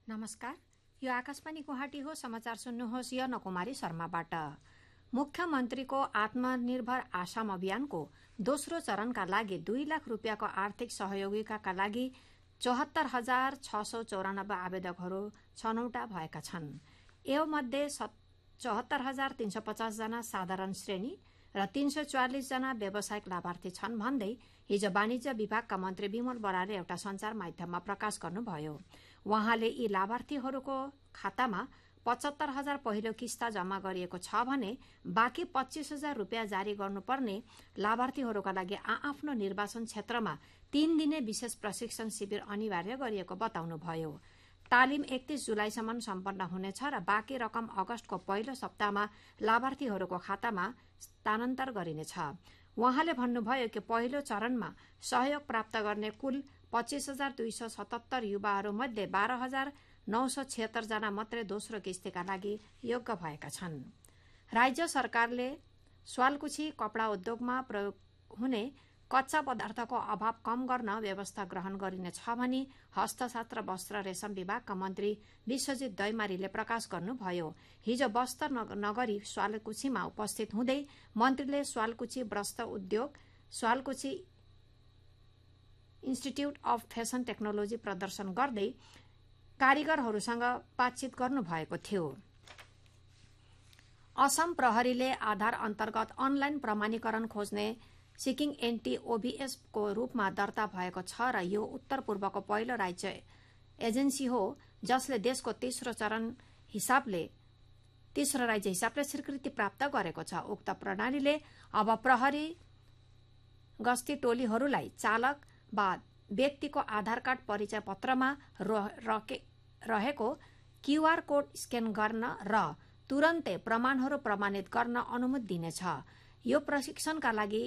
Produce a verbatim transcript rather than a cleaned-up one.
नमस्कार, यो आकाशवाणी गुवाहाटी हो। समाचार सुन्नुहोस् यर्न कुमारी शर्माबाट। मुख्यमन्त्रीको आत्मनिर्भर आसाम अभियानको दोस्रो चरणका लागि दुई लाख रुपियाँको आर्थिक सहयोगिताका लागि चौहत्तर हजार छ सौ चौरानब्बे आवेदकहरू छनौटा भएका छन्। यो मध्ये चौहत्तर हजार तीन सौ पचास जना साधारण श्रेणी र तीन सय चौवालिस जना व्यावसायिक लाभार्थी छन् भन्दै हिजो वाणिज्य विभागका मन्त्री विमल बराले एउटा संचार माध्यममा प्रकाश गर्नुभयो। उहाँले यी लाभार्थीहरूको खातामा पचहत्तर हजार पहिलो किस्ता जम्मा गरिएको छ भने बाँकी पच्चीस हजार रुपियाँ जारी गर्नुपर्ने लाभार्थीहरूका लागि आआफ्नो निर्वाचन क्षेत्रमा तीन दिने विशेष प्रशिक्षण शिविर अनिवार्य गरिएको बताउनुभयो। तालिम एकतीस जुलाईसम्म सम्पन्न हुनेछ र बाँकी रकम अगस्तको पहिलो सप्ताहमा लाभार्थीहरूको खातामा स्थानान्तर गरिनेछ। उहाँले भन्नुभयो कि पहिलो चरणमा सहयोग प्राप्त गर्ने कुल पच्चीस हजार दुई सय सतहत्तर युवाहरूमध्ये बाह्र हजार नौ सय छिहत्तर जना मात्रै दोस्रो किस्तीका लागि योग्य भएका छन्। राज्य सरकारले स्वालकुची कपड़ा उद्योगमा प्रयोग हुने कच्चा पदार्थको अभाव कम गर्न व्यवस्था ग्रहण गरिनेछ भनी हस्तशास्त्र वस्त्र रेशम विभागका मन्त्री विश्वजित दैमारीले प्रकाश गर्नुभयो। हिजो बस्तर नगरी स्वालकुचीमा उपस्थित हुँदै मन्त्रीले स्वालकुची वस्त्र उद्योग, स्वालकुची इन्स्टिच्युट अफ फेसन टेक्नोलोजी प्रदर्शन गर्दै कारिगरहरूसँग बातचित गर्नुभएको थियो। असम प्रहरीले आधार अन्तर्गत अनलाइन प्रमाणीकरण खोज्ने सिकिङ एन्टी ओभीएस को रूपमा दर्ता भएको छ र यो उत्तर पूर्वको पहिलो राज्य एजेन्सी हो जसले देशको तेस्रो चरण हिसाबले तेस्रो राज्य हिसाबले स्वीकृति प्राप्त गरेको छ। उक्त प्रणालीले अब प्रहरी गस्ती टोलीहरूलाई चालक वा व्यक्तिको आधार कार्ड परिचय पत्रमा रहेको क्यूआर कोड स्क्यान गर्न र तुरन्तै प्रमाणहरू प्रमाणित गर्न अनुमति दिनेछ। यो प्रशिक्षणका लागि